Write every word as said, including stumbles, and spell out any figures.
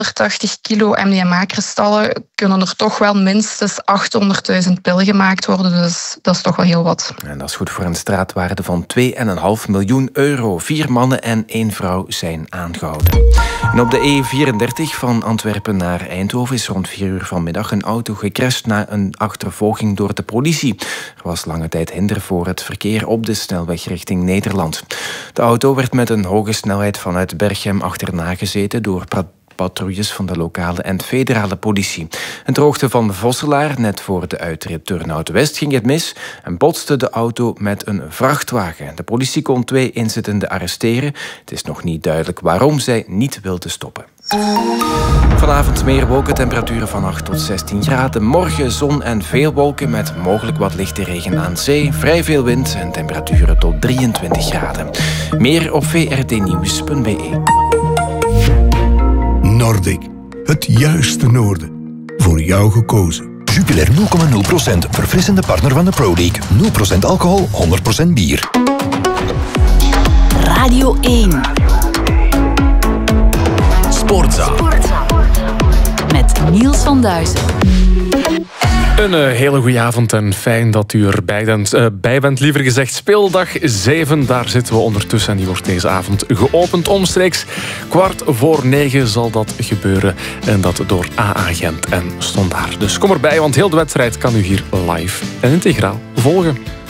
honderdtachtig kilo M D M A-kristallen kunnen er toch wel minstens achthonderdduizend pil gemaakt worden. Dus dat is toch wel heel wat. En dat is goed voor een straatwaarde van twee komma vijf miljoen euro. Vier mannen en één vrouw zijn aangehouden. En op de E vierendertig van Antwerpen naar Eindhoven is rond vier uur vanmiddag een auto gecrashed na een achtervolging door de politie. Er was lange tijd hinder voor het verkeer op de snelweg richting Nederland. De auto werd met een hoge snelheid vanuit Berchem achterna gezeten door patrouilles van de lokale en federale politie. En ter hoogte van Vosselaar, net voor de uitrit Turnhout-West, ging het mis en botste de auto met een vrachtwagen. De politie kon twee inzittenden arresteren. Het is nog niet duidelijk waarom zij niet wilden stoppen. Vanavond meer wolken, temperaturen van acht tot zestien graden. Morgen zon en veel wolken met mogelijk wat lichte regen aan zee. Vrij veel wind en temperaturen tot drieëntwintig graden. Meer op v r d nieuws punt b e. Nordic, het juiste noorden. Voor jou gekozen. Jupiler nul komma nul procent, verfrissende partner van de Pro League. nul procent alcohol, honderd procent bier. Radio één. Sportza. Sportza. Met Niels van Duizen. Een uh, hele goede avond en fijn dat u erbij bent. Uh, bij bent. Liever gezegd, speeldag zeven. Daar zitten we ondertussen en die wordt deze avond geopend. Omstreeks kwart voor negen zal dat gebeuren. En dat door A A Gent en Standaard. Dus kom erbij, want heel de wedstrijd kan u hier live en integraal volgen.